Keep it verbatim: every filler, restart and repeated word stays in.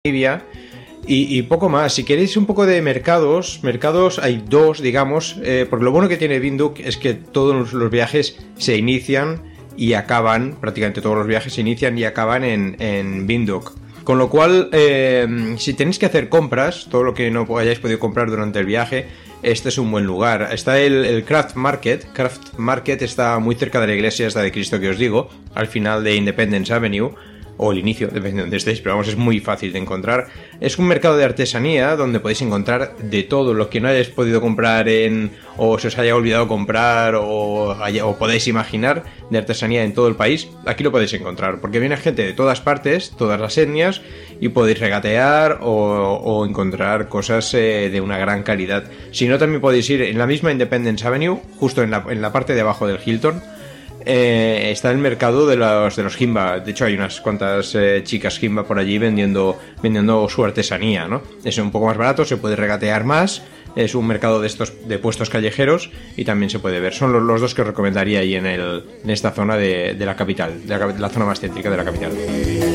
Namibia y, y poco más. Si queréis un poco de mercados, mercados hay dos, digamos, eh, porque lo bueno que tiene Windhoek es que todos los viajes se inician y acaban, prácticamente todos los viajes se inician y acaban en, en Windhoek. Con lo cual, eh, si tenéis que hacer compras, todo lo que no hayáis podido comprar durante el viaje, este es un buen lugar. Está el, el Craft Market. Craft Market está muy cerca de la iglesia esta de Cristo que os digo, al final de Independence Avenue, o el inicio, depende de donde estéis, pero vamos, es muy fácil de encontrar. Es un mercado de artesanía donde podéis encontrar de todo lo que no hayáis podido comprar en, o se os haya olvidado comprar, o, haya, o podéis imaginar de artesanía en todo el país. Aquí lo podéis encontrar, porque viene gente de todas partes, todas las etnias, y podéis regatear o, o encontrar cosas eh, de una gran calidad. Si no, también podéis ir en la misma Independence Avenue, justo en la, en la parte de abajo del Hilton. Eh, está el mercado de los de los Himba. De hecho hay unas cuantas eh, chicas Himba por allí vendiendo vendiendo su artesanía, ¿no? Es un poco más barato, se puede regatear más. Es un mercado de estos de puestos callejeros y también se puede ver. Son los, los dos que os recomendaría ahí en el en esta zona de, de la capital, de la, de la zona más céntrica de la capital.